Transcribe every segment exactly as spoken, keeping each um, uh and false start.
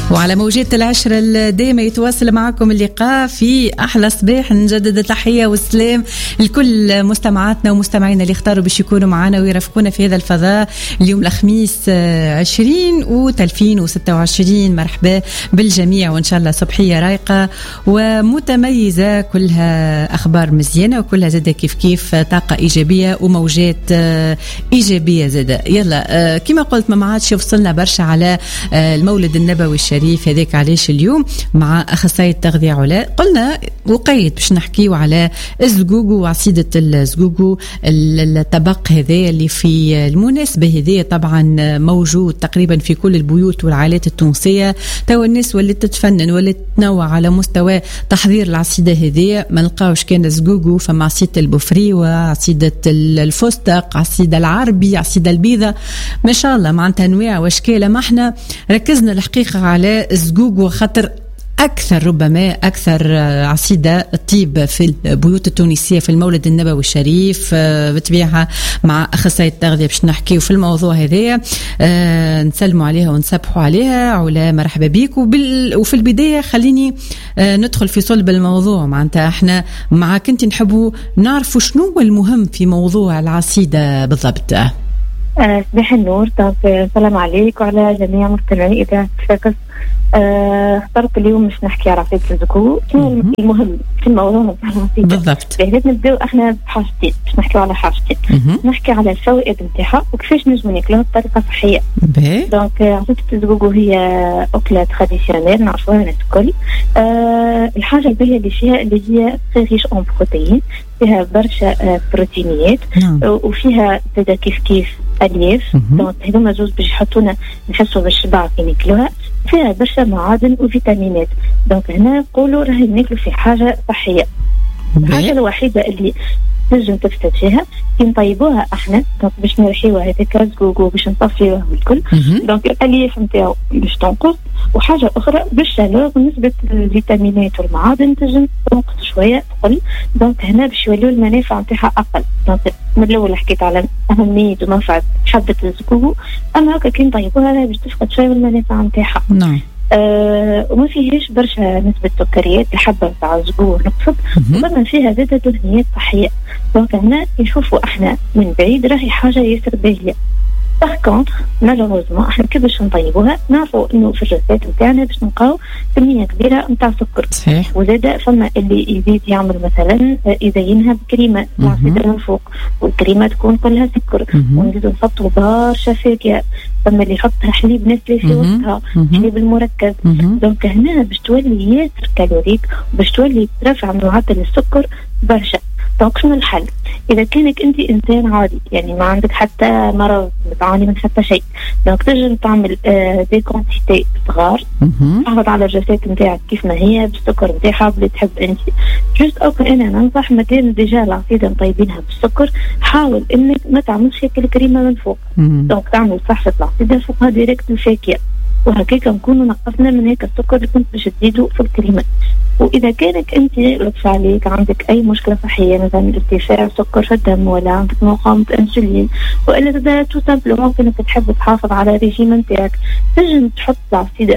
وعلى موجات العشرة الدائمة يتواصل معكم اللقاء في أحلى صباح. نجدد التحية والسلام لكل مستمعاتنا ومستمعينا اللي اختاروا باش يكونوا معنا ويرافقونا في هذا الفضاء اليوم الخميس عشرين أوت ألفين وستة وعشرين. مرحبا بالجميع وإن شاء الله صبحية رايقة ومتميزة، كلها أخبار مزيانة وكلها زادة كيف كيف طاقة إيجابية وموجات إيجابية زادة. يلا كما قلت ما عادش وصلنا برشا على المولد النبوي الشريف هذاك، علاش اليوم مع أخصائي التغذية علاء قلنا وقيت باش نحكيو على الزقوقو وعصيدة الزقوقو، الطبق هذا اللي في المناسبة هذه طبعا موجود تقريبا في كل البيوت والعائلات التونسية. تو الناس واللي تتفنن واللي تتنوع على مستوى تحضير العصيدة هذه، ما نلقاوش كان زقوقو، فما عصيدة البوفريوة، عصيدة الفستق، عصيدة العربي، عصيدة البيضة، ما شاء الله معناتها انواع واشكال. ما احنا ركزنا الحقيقة على الزقوقو خاطر أكثر ربما أكثر عصيدة الطيب في البيوت التونسية في المولد النبوي الشريف. بتبيعها مع أخصائي التغذية باش نحكيو في الموضوع هذا، أه نسلموا عليها ونسبحوا عليها. علا مرحبا بيك. وبال... وفي البداية خليني أه ندخل في صلب الموضوع. معناتها احنا معك انت نحبوا نعرفوا شنو المهم في موضوع العصيدة بالضبط. صباح النور، السلام عليك وعلى جميع مستمعي إذاعة فاكس. اخترت اليوم مش نحكي على عصيدة الزقوق، شنو المهم في الموضوع بالضبط. لازم نبداو احنا بحاجتين، مش نحكي على حاجتين، نحكي على الفوائد نتاعها وكيفاش نجمو ناكلوها بطريقه صحيه. دونك عصيدة الزقوق هي اكله تراديسيونيل نعرفوها الناس الكل. أه الحاجه الباهيه اللي فيها اللي هي ريش اون بروتين، فيها برشا أه بروتينيات وفيها زاد كيف كيف الياف. دونك هذوما زوز باش يحطونا نحسوا بالشبع كي ناكلوها. فيها برشا معادن وفيتامينات. دونك هنا نقولوا راهي ناكلوا في حاجه صحيه. الحاجه الوحيده اللي نجم تفسد فيها كي نطيبوها احنا، دونك باش نرحيوها هذاك الزقوق باش نطفيوها والكل، دونك الالياف نتاعو باش تنقص. وحاجه اخرى بالشالوغ نسبه الفيتامينات والمعادن تنجم تنقص شويه تقل. دونك هنا باش يوليو المنافع نتاعها اقل. دونك من الاول حكيت على اهميه ومنفعه حبه الزقوق، اما هكا كي نطيبوها باش تفقد شويه من المنافع نتاعها. نعم. أه وما فيهاش برشا نسبة سكريات، الحبة نتاع الزقوق نقصد، وما فيها زادة دهنيات صحية. دونك هنا نشوفوا احنا من بعيد راهي حاجة ياسر باهية. باغ كونتر مالوروزمون احنا كي باش نطيبوها نعرفوا انه في الريسيت نتاعنا باش نلقاو كمية كبيرة نتاع سكر. صحيح. وزاد فما اللي يزيد يعمل مثلا يزينها بكريمة العصيدة من فوق، والكريمة تكون كلها سكر، ونزيدو نحطوا برشا فاكهة. فما اللي يحطها حليب نسلي في وسطها، حليب المركز. دونك هنا باش تولي ياسر كالوريك وباش تولي ترفع معدل السكر برشا. دونك شنو الحل؟ إذا كانك أنت إنسان عادي يعني ما عندك حتى مرض، بتعاني من حتى شيء، دونك تنجم تعمل آه دي كونتيتي صغار، تحافظ على الجسات نتاعك كيف ما هي بالسكر نتاعها اللي تحب أنت. جوست أوكي أنا ننصح مكان ديجا العصيدة مطيبينها بالسكر، حاول إنك ما تعملش هيك الكريمة من فوق. دونك تعمل صحفة العصيدة فوقها ديريكت الفاكهة، وهكاك نكونوا نقصنا من هيك السكر اللي كنت باش تزيدوا في الكريمة. وإذا كانك أنت لطف عليك عندك أي مشكلة صحية مثلا ارتفاع سكر في الدم ولا عندك مقاومة أنسولين، وإلا تبدأ تو سامبل ممكن أنك تحب تحافظ على ريجيم نتاعك، تنجم تحط العصيدة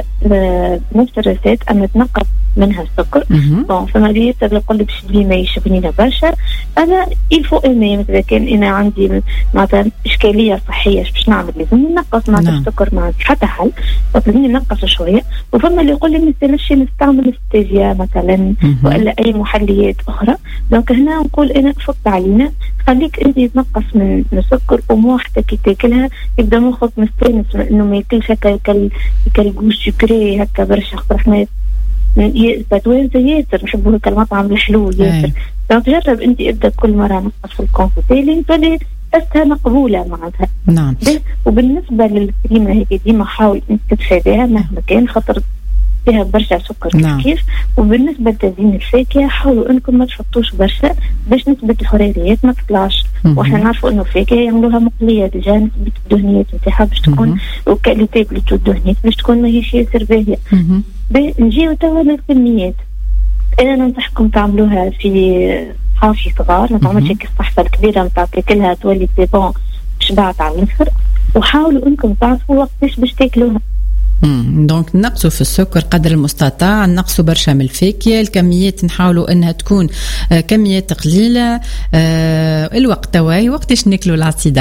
بنفس الرسات أما تنقص منها السكر. بون فما لي يسر يقول باش تجي ما يشبنينا برشا، أنا يلفو إيمي مثلا كان أنا عندي مثلا إشكالية صحية باش نعمل لازم ننقص مع السكر، ما عندي حتى حل لازم ننقص شوية. وفما اللي يقول لي ما نستاهلش نستعمل ستيفيا مثلا ولا اي محليات اخرى. دونك هنا نقول انا فك علينا، خليك انت تنقص من السكر ومو حتى كي تاكلها يبدا مخك مستانس انه ما ياكلش هكا كالجوش سكري هكا برشا. خاطر احنا بدوين ياسر نحبوا هكا المطعم الحلو ياسر. دونك جرب انت ابدا كل مره نقص في الكونسيلين فلي أسها مقبولة معناتها. نعم. وبالنسبة للكريمة هيك ديما حاول انت تتفاداها مهما كان خاطر فيها برشا سكر. نعم. كيف. وبالنسبة لتزيين الفاكهة حاولوا انكم ما تحطوش برشا باش نسبة الحراريات ما تطلعش. واحنا نعرفوا انه الفاكهة يعملوها مقلية ديجا نسبة الدهنيات نتاعها باش تكون وكاليتي بلوتو الدهنيات باش تكون ماهيش ياسر باهية. نجيو توا للكميات، انا ننصحكم تعملوها في حافي صغار، ما تعملش هيك الصحفة الكبيرة نتاع تاكلها تولي سي بون شبعت على الاخر. وحاولوا انكم تعرفوا وقتاش باش تاكلوها. دونك نقصوا في السكر قدر المستطاع، نقصوا برشا من الفاكهة، الكميات نحاولوا انها تكون كميات قليلة. أه الوقت تواي وقتاش ناكلوا العصيدة؟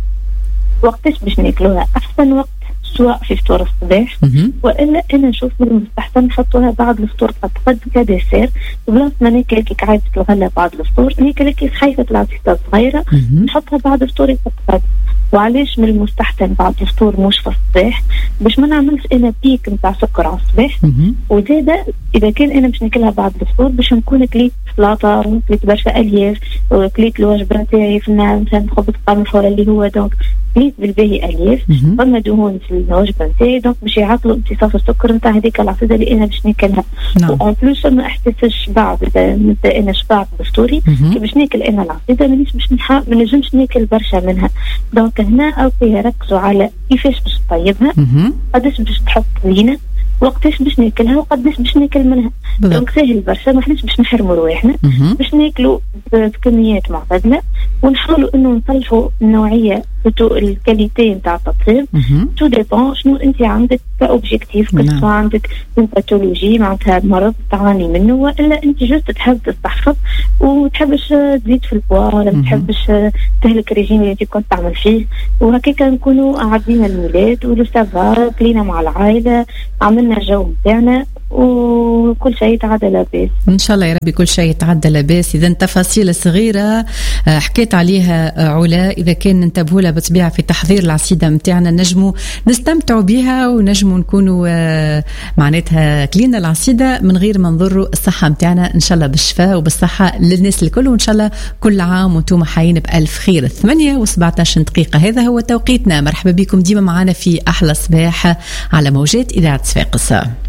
وقتاش باش ناكلوها؟ احسن وقت سواء في فطور الصباح والا انا نشوف من المستحسن نحطوها بعد الفطور قد كدسير، بلاص ما ناكل كيك عايزة الغلة بعد الفطور ناكل كيس حيفة العصيدة صغيرة نحطها بعد الفطور قد. وعلاش من المستحسن بعد الفطور مش في الصباح؟ باش ما نعملش انا بيك نتاع سكر على الصباح، وزاده اذا كان انا باش ناكلها بعد الفطور باش نكون كليت سلطه كليت برشا الياف وكليت الوجبه نتاعي في النهار مثلا خبز قمح ولا اللي هو دونك كليت بالباهي الياف فما دهون في الوجبه نتاعي دونك باش يعطلوا امتصاص السكر نتاع هذيك العصيده اللي انا باش ناكلها. وان بلوس ما احسسش بعد اذا انا شبعت بفطوري كي باش ناكل انا العصيده مانيش باش نحا ما نجمش ناكل برشا منها. دونك هنا او ركزوا على كيفاش باش تطيبها، قداش باش تحط زينه، وقتاش باش ناكلها وقداش باش ناكل منها. دونك سهل برشا، ما حناش باش نحرموا رواحنا باش ناكلوا بكميات معتدله ونحاولوا انه نصلحوا النوعيه الكاليتي نتاع التطعيم. تو ديبون شنو انت عندك كاوبجيكتيف، كسوا عندك باثولوجي معناتها مرض تعاني منه والا انت جست تحب تستحفظ وتحبش تزيد في البوا ولا ما تحبش تهلك الريجيم اللي انت كنت تعمل فيه. وهكاك نكونوا عدينا الميلاد ولسافا كلينا مع العائله عملنا جو نتاعنا وكل شيء يتعدى لاباس ان شاء الله يا ربي. كل شيء يتعدى لاباس. اذا تفاصيل صغيره حكيت عليها علا اذا كان ننتبهوا لها بطبيعه في تحضير العصيده نتاعنا نجموا نستمتعوا بها ونجموا نكونوا معناتها كلينا العصيده من غير ما نضروا الصحه نتاعنا ان شاء الله بالشفاء وبالصحه للناس الكل. وان شاء الله كل عام وانتم حيين بالف خير. ثمانية وسبعطعش دقيقه هذا هو توقيتنا. مرحبا بكم ديما معنا في احلى صباح على موجات اذاعه صفاقس.